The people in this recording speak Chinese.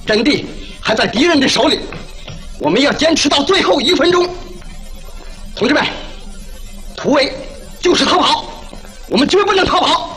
阵地还在敌人的手里，我们要坚持到最后1分钟。同志们，突围就是逃跑，我们绝不能逃跑。